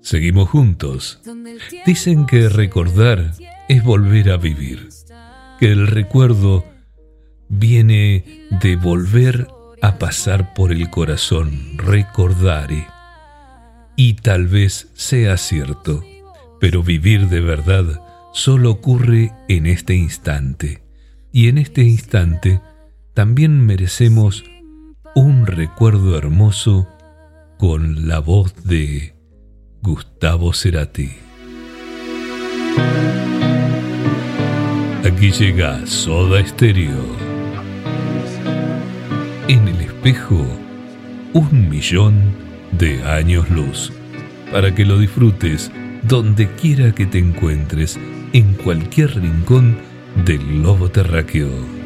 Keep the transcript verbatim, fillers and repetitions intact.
Seguimos juntos. Dicen que recordar es volver a vivir, que el recuerdo viene de volver a pasar por el corazón, recordare. Y tal vez sea cierto, pero vivir de verdad solo ocurre en este instante. Y en este instante también merecemos un recuerdo hermoso con la voz de Gustavo Cerati. Aquí llega Soda Stereo. En el espejo, un millón de años luz, para que lo disfrutes donde quiera que te encuentres, en cualquier rincón del globo terráqueo.